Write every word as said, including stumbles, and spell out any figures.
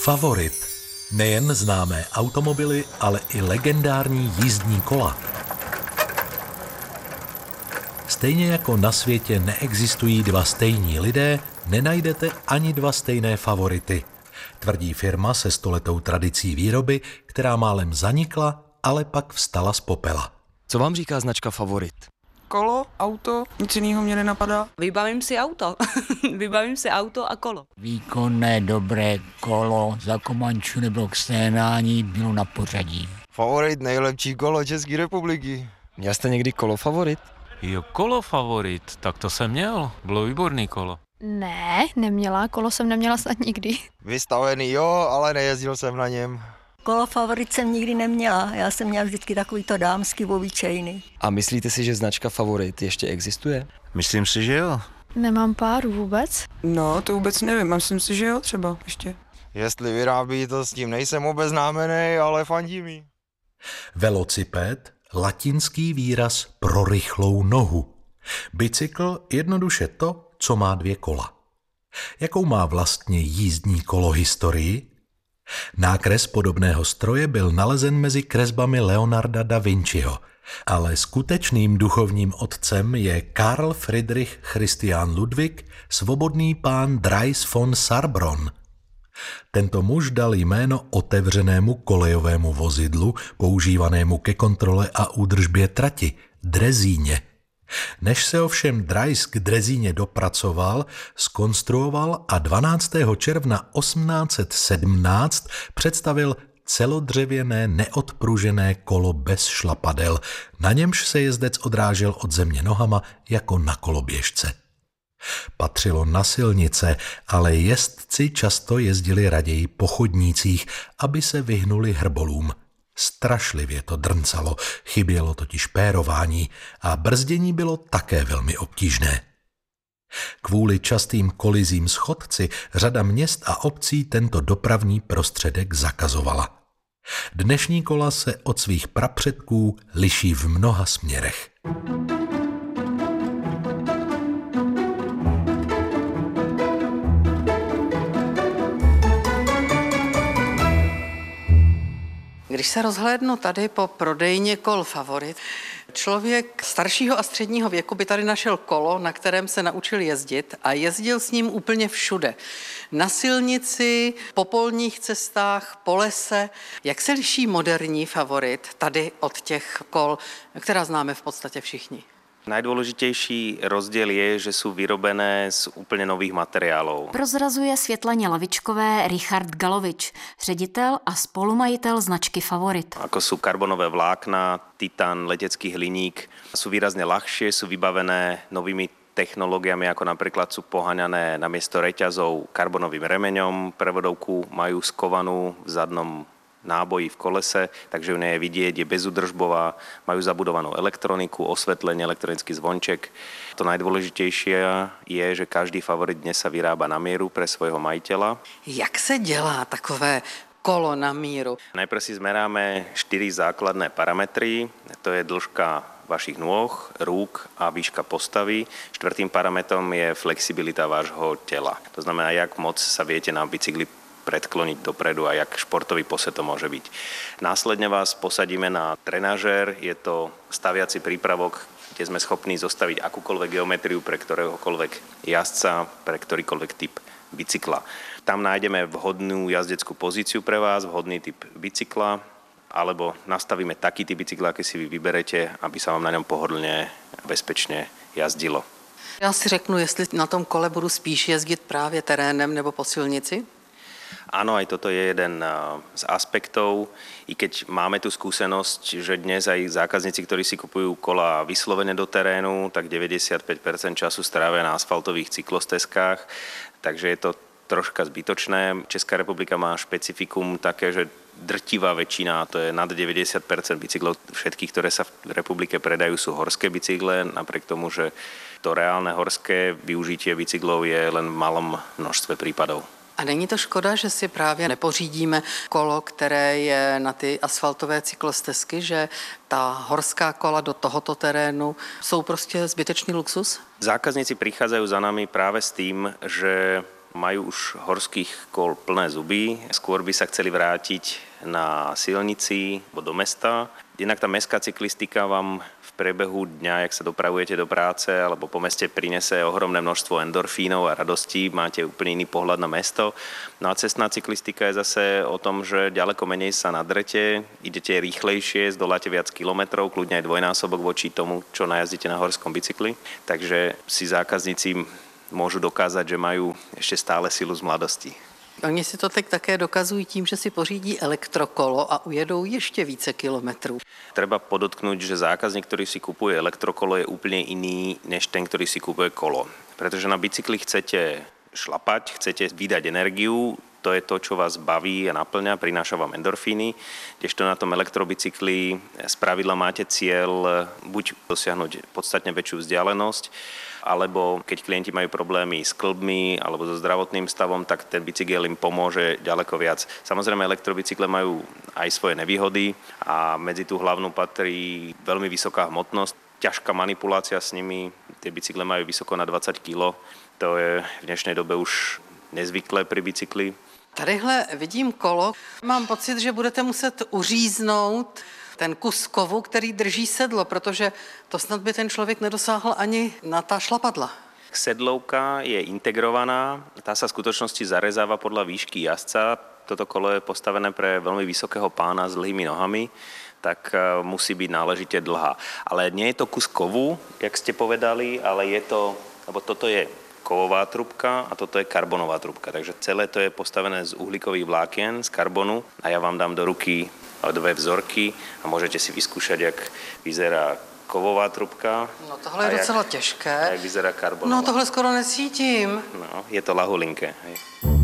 Favorit. Nejen známé automobily, ale i legendární jízdní kola. Stejně jako na světě neexistují dva stejní lidé, nenajdete ani dva stejné favority. Tvrdí firma se stoletou tradicí výroby, která málem zanikla, ale pak vstala z popela. Co vám říká značka Favorit? Kolo, auto, nic jiného mě nenapadá. Vybavím si auto. Vybavím si auto a kolo. Výkonné, dobré kolo za Komanču nebo k sténání bylo na pořadí. Favorit, nejlepší kolo České republiky. Měl jste někdy kolo Favorit? Jo, kolo Favorit, tak to jsem měl, bylo výborný kolo. Ne, neměla, kolo jsem neměla snad nikdy. Vystavený jo, ale nejezdil jsem na něm. Kolo Favorit jsem nikdy neměla, já jsem měla vždycky takovýto dámský obyčejný. A myslíte si, že značka Favorit ještě existuje? Myslím si, že jo. Nemám páru vůbec. No, to vůbec nevím, myslím si, že jo, třeba ještě. Jestli vyrábí, to s tím nejsem obeznámený, ale fandí mi. Velociped, latinský výraz pro rychlou nohu. Bicykl jednoduše to, co má dvě kola. Jakou má vlastně jízdní kolo historii? Nákres podobného stroje byl nalezen mezi kresbami Leonarda da Vinciho, ale skutečným duchovním otcem je Karl Friedrich Christian Ludwig, svobodný pán Drais von Sarbronn. Tento muž dal jméno otevřenému kolejovému vozidlu, používanému ke kontrole a údržbě trati, drezíně. Než se ovšem Drais k drezíně dopracoval, zkonstruoval a dvanáctého června osmnáct set sedmnáct představil celodřevěné neodpružené kolo bez šlapadel, na němž se jezdec odrážel od země nohama jako na koloběžce. Patřilo na silnice, ale jezdci často jezdili raději po chodnících, aby se vyhnuli hrbolům. Strašlivě to drncalo, chybělo totiž pérování a brzdění bylo také velmi obtížné. Kvůli častým kolizím s chodci řada měst a obcí tento dopravní prostředek zakazovala. Dnešní kola se od svých prapředků liší v mnoha směrech. Když se rozhlédnu tady po prodejně kol Favorit, člověk staršího a středního věku by tady našel kolo, na kterém se naučil jezdit a jezdil s ním úplně všude. Na silnici, po polních cestách, po lese. Jak se liší moderní Favorit tady od těch kol, která známe v podstatě všichni? Najdôležitejší rozdiel je, že sú vyrobené z úplne nových materiálov. Prozrazuje Světlaně Lavičkové Richard Galovič, ředitel a spolumajitel značky Favorit. Ako sú karbonové vlákna, titán, letecký hliník, sú výrazne ľahšie, sú vybavené novými technológiami, ako napríklad sú poháňané namiesto reťazov karbonovým remeňom, prevodovku majú skovanú v zadnom náboji v kolese, takže ju nie je vidieť, je bezúdržbová, majú zabudovanú elektroniku, osvetlenie, elektronický zvonček. To najdôležitejšie je, že každý Favorit dnes sa vyrába na mieru pre svojho majiteľa. Jak se dělá takové kolo na míru? Najprv si zmeráme štyri základné parametry, to je dĺžka vašich nôh, rúk a výška postavy. Štvrtým parametrom je flexibilita vášho tela. To znamená, jak moc sa viete na bicykli predkloniť dopredu a jak športový posed to môže byť. Následne vás posadíme na trenažér, je to staviaci prípravok, kde sme schopní zostaviť akúkoľvek geometriu pre ktoréhokoľvek jazdca, pre ktorýkoľvek typ bicykla. Tam nájdeme vhodnú jazdeckú pozíciu pre vás, vhodný typ bicykla, alebo nastavíme taký typ bicykla, aký si vy vyberete, aby sa vám na ňom pohodlne a bezpečne jazdilo. Já si řeknu, jestli na tom kole budu spíš jezdit právě terénem nebo po silnici? Áno, aj toto je jeden z aspektov, i keď máme tu skúsenosť, že dnes aj zákazníci, ktorí si kupujú kola vyslovene do terénu, tak deväťdesiatpäť percent času strávia na asfaltových cyklostezkách, takže je to troška zbytočné. Česká republika má špecifikum také, že drtivá väčšina, to je nad deväťdesiat percent bicyklov všetkých, ktoré sa v republike predajú, sú horské bicykle, napriek tomu, že to reálne horské využitie bicyklov je len v malom množstve prípadov. A není to škoda, že si právě nepořídíme kolo, které je na ty asfaltové cyklostezky, že ta horská kola do tohoto terénu jsou prostě zbytečný luxus? Zákazníci prichádzajú za nami práve s tým, že majú už horských kôl plné zuby, skôr by sa chceli vrátiť na silnici alebo do mesta. Inak tá mestská cyklistika vám v priebehu dňa, jak sa dopravujete do práce alebo po meste, prinese ohromné množstvo endorfínov a radostí, máte úplne iný pohľad na mesto. No a cestná cyklistika je zase o tom, že ďaleko menej sa nadrete, idete rýchlejšie, zdoláte viac kilometrov, kľudne aj dvojnásobok voči tomu, čo najazdíte na horskom bicykli. Takže si zákazníci môžu dokázať, že majú ešte stále silu z mladosti. Oni si to teď také dokazují tím, že si pořídí elektrokolo a ujedou ještě více kilometrů. Treba podotknúť, že zákazník, ktorý si kupuje elektrokolo, je úplne iný než ten, ktorý si kupuje kolo. Pretože na bicykli chcete šlapať, chcete vydať energiu, to je to, čo vás baví a naplňa, prináša vám endorfíny, kdežto na tom elektrobicykli spravidla máte cieľ buď dosiahnuť podstatne väčšiu vzdialenosť, alebo keď klienti majú problémy s kĺbmi alebo so zdravotným stavom, tak ten bicykel im pomôže ďaleko viac. Samozrejme, elektrobicykle majú aj svoje nevýhody a medzi tú hlavnú patrí veľmi vysoká hmotnosť, ťažká manipulácia s nimi, tie bicykle majú vysoko na dvadsať kilogramov, to je v dnešnej dobe už nezvyklé pri bicykli. Tadyhle vidím kolo, mám pocit, že budete muset uříznout ten kus kovu, který drží sedlo, protože to snad by ten člověk nedosáhl ani na tá šlapadla. Sedlovka je integrovaná, tá sa v skutočnosti zarezáva podľa výšky jazdca. Toto kolo je postavené pre veľmi vysokého pána s dlhými nohami, tak musí byť náležite dlhá. Ale nie je to kus kovu, jak ste povedali, ale je to, lebo toto je kovová trubka a toto je karbonová trubka. Takže celé to je postavené z uhlíkových vlákien, z karbonu a ja vám dám do ruky dve vzorky a môžete si vyskúšať, jak vyzerá kovová trubka. No tohle je docela těžké. A jak vyzerá karbonová. No tohle skoro necítím. No, je to lahulinké. Hej.